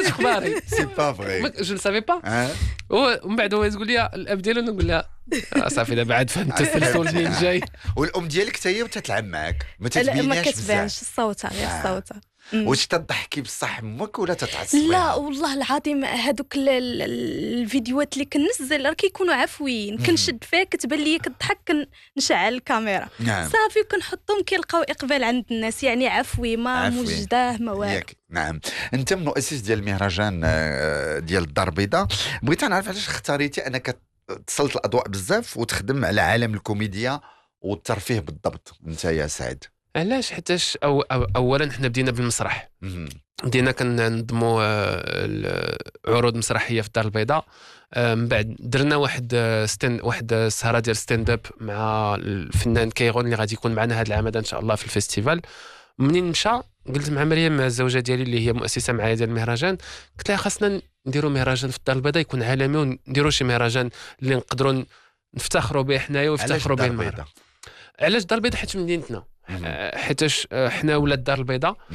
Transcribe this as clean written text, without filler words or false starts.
اخباري سي با فري. جو سافي با. ومن بعد هو تقول لي الاب ديالو نقول لها صافي دابا عاد فهمت السلسل منين جاي. والام ديالك حتى هي تتلعب معاك ما ما تتبيناش كتبانش بزاف؟ الصوت غير الصوت. واش تضحكي بصح امك ولا تتعصبي؟ لا والله العظيم هذوك الفيديوهات اللي كننزل راه كيكونوا عفويين، كنشد فيها كتبان لي كضحك نشعل الكاميرا صافي وكنحطهم كيلقاو اقبال عند الناس، يعني عفوي ما موجداه ما والو. نعم. انت مؤسس ديال المهرجان ديال الدار البيضاء، بغيت نعرف علاش اختاريتي انك تسلط الاضواء بزاف وتخدم على عالم الكوميديا والترفيه بالضبط انت يا سعد؟ علاش؟ حيتاش اولا حنا بدينا بالمسرح، بدينا كننظموا عروض مسرحيه في الدار البيضاء. من بعد درنا واحد السهره ديال ستاند اب مع الفنان كيغون اللي غادي يكون معنا هذا العام ان شاء الله في الفيستيفال. منين مشى قلت مع مريم مع الزوجه ديالي اللي هي مؤسسه معايا ديال المهرجان، قلت لها خاصنا نديروا مهرجان في الدار البيضاء يكون عالمي، ونديروا شي مهرجان اللي نقدروا نفتخروا به حنايا ويفتخروا به المغرب. علاش الدار البيضاء؟ حيت مدينتنا، حيتاش حنا ولاد الدار البيضاء